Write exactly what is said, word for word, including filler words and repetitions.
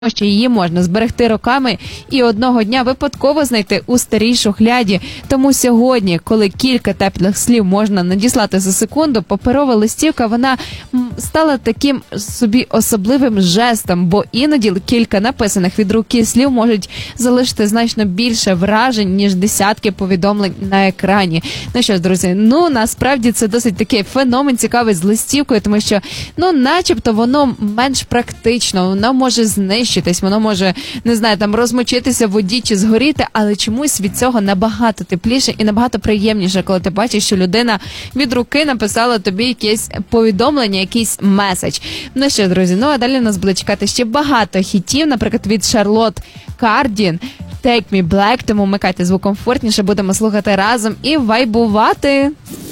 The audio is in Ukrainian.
що її можна зберегти роками і одного дня випадково знайти у старій шухляді. Тому сьогодні, коли кілька теплих слів можна надіслати за секунду, паперова листівка, вона стала таким собі особливим жестом, бо іноді кілька написаних від руки слів можуть залишити значно більше вражень, ніж десятки повідомлень на екрані. Ну що ж, друзі, ну насправді це досить такий феномен цікавий з листівкою, тому що, ну, начебто воно менш практично, воно може знищитись, воно може, не знаю, там розмочитися в воді чи згоріти, але чомусь від цього набагато тепліше і набагато приємніше, коли ти бачиш, що людина від руки написала тобі якесь повідомлення, якийсь меседж. Ну що, друзі, ну а далі нас буде чекати ще багато хітів, наприклад, від Шарлот Кардін, Take Me Black, тому вмикайте звук комфортніше, будемо слухати разом і вайбувати.